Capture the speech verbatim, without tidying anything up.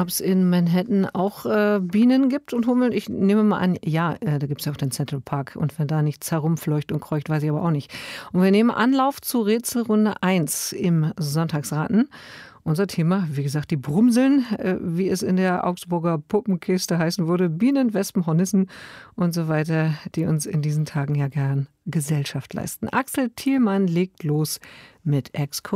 ob es in Manhattan auch äh, Bienen gibt und Hummeln. Ich nehme mal an, ja, äh, da gibt es ja auch den Central Park. Und wenn da nichts herumfleucht und kreucht, weiß ich aber auch nicht. Und wir nehmen Anlauf zu Rätselrunde eins im Sonntagsraten. Unser Thema, wie gesagt, die Brumseln, äh, wie es in der Augsburger Puppenkiste heißen würde, Bienen, Wespen, Hornissen und so weiter, die uns in diesen Tagen ja gern Gesellschaft leisten. Axel Thielmann legt los mit Exkurs.